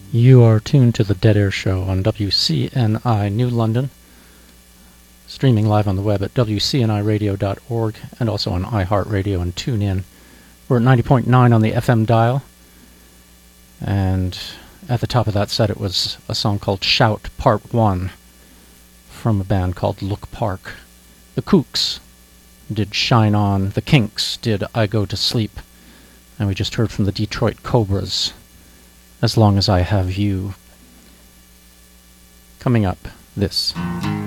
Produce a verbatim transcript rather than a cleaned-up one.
You are tuned to the Dead Air Show on W C N I New London, streaming live on the web at w c n i radio dot org and also on iHeartRadio and TuneIn. We're at ninety point nine on the F M dial, and at the top of that set it was a song called Shout Part one from a band called Look Park. The Kooks did Shine On, the Kinks did I Go to Sleep, and we just heard from the Detroit Cobras, As Long as I Have You. Coming up, this.